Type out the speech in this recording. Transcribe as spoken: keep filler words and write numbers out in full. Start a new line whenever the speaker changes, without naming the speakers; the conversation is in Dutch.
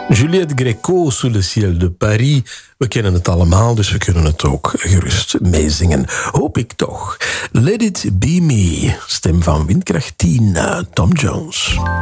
Juliette Gréco, Sous le ciel de Paris. We kennen het allemaal, dus we kunnen het ook gerust meezingen. Hoop ik toch. Let it be me. Stem van Windkracht tien, Tom Jones.